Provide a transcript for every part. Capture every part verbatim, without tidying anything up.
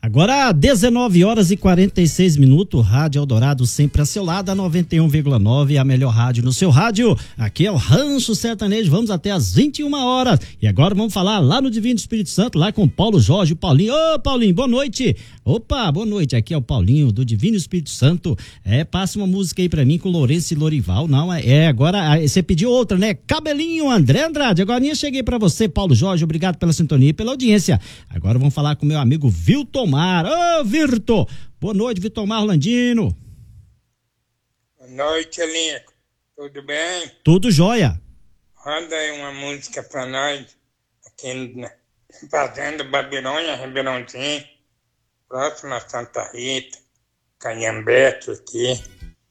Agora, dezenove horas e quarenta e seis minutos, Rádio Eldorado sempre a seu lado, a noventa e um vírgula nove, a melhor rádio no seu rádio. Aqui é o Rancho Sertanejo, vamos até às vinte e uma horas. E agora vamos falar lá no Divino Espírito Santo, lá com Paulo Jorge, o Paulinho. Ô, Paulinho, boa noite. Opa, boa noite, aqui é o Paulinho do Divino Espírito Santo. É, passa uma música aí pra mim com Lourenço e Lorival. Não, é, é agora, você pediu outra, né? Cabelinho, André Andrade. Agora eu cheguei pra você, Paulo Jorge, obrigado pela sintonia e pela audiência. Agora vamos falar com meu amigo Vilton Mar. Ô, Virto! Boa noite, Vilton Mar Landino. Boa noite, Elinco. Tudo bem? Tudo jóia. Roda aí uma música pra nós, aqui na Fazenda Babilônia, Ribeirãozinho, próximo a Santa Rita, Canhambeque aqui.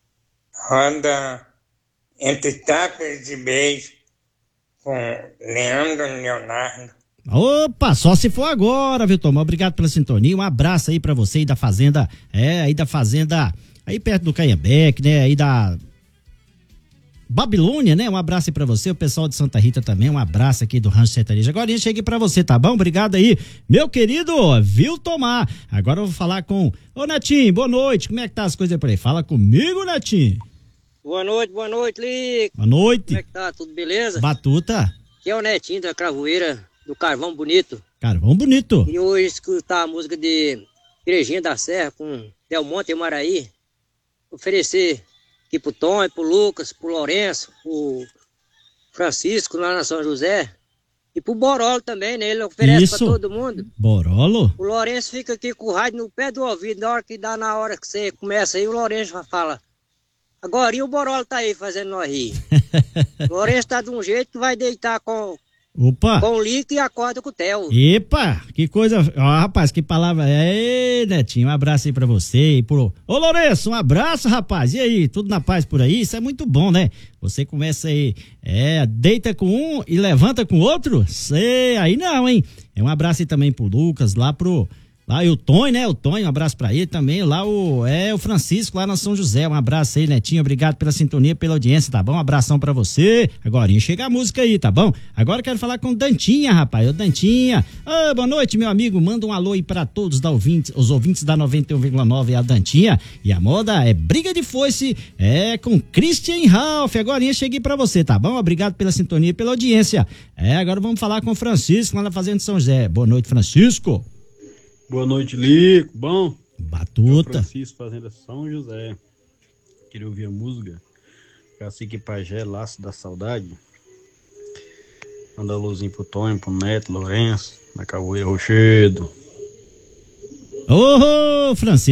Roda Entre Tapas e Beijos, com Leandro e Leonardo. Opa, só se for agora, Vilton. Obrigado pela sintonia. Um abraço aí pra você aí da Fazenda, é, aí da Fazenda, aí perto do Canhambeque, né, aí da Babilônia, né? Um abraço aí pra você, o pessoal de Santa Rita também, um abraço aqui do Rancho Sertanejo. Agora eu cheguei pra você, tá bom? Obrigado aí, meu querido Vilton Mar. Agora eu vou falar com, ô Netinho, boa noite, como é que tá as coisas por aí? Fala comigo, Netinho. Boa noite, boa noite, Lico. Boa noite. Como é que tá? Tudo beleza? Batuta. Aqui é o Netinho da Cravoeira, do Carvão Bonito. Carvão Bonito. E hoje escutar a música de Igrejinha da Serra com Del Monte e Maraí. Oferecer aqui pro Tom, pro Lucas, pro Lourenço, pro Francisco lá na São José. E pro Borolo também, né? Ele oferece Isso. pra todo mundo. Borolo? O Lourenço fica aqui com o rádio no pé do ouvido. Na hora que dá, na hora que você começa aí, o Lourenço fala: agora, e o Borolo tá aí fazendo nós rir. O Lourenço tá de um jeito que vai deitar com... Opa! Com o Lico e acorda com o Theo. Epa, que coisa. Ó, rapaz, que palavra. Ei, Netinho, um abraço aí pra você e pro. Ô, Lourenço, um abraço, rapaz. E aí, tudo na paz por aí? Isso é muito bom, né? Você começa aí, é, deita com um e levanta com o outro? Sei, aí não, hein? É um abraço aí também pro Lucas, lá pro. Lá e o Tonho, né? O Tonho, um abraço pra ele também. Lá o, é, o Francisco, lá na São José. Um abraço aí, Netinho. Obrigado pela sintonia, pela audiência, tá bom? Um abração pra você. Agora chega a música aí, tá bom? Agora eu quero falar com o Dantinha, rapaz. Ô, Dantinha. Ô, boa noite, meu amigo. Manda um alô aí pra todos da ouvintes, os ouvintes da noventa e um vírgula nove, a Dantinha. E a moda é Briga de Foice, é com Christian Ralph. Agora eu cheguei pra você, tá bom? Obrigado pela sintonia, pela audiência. É, agora vamos falar com o Francisco, lá na Fazenda São José. Boa noite, Francisco. Boa noite, Lico. Bom? Batuta. Francisco, Fazenda São José. Queria ouvir a música Cacique Pajé, Laço da Saudade. Manda a luzinha pro Tonho, pro Neto, Lourenço, na Cavoeira Rochedo. Ô, Francisco.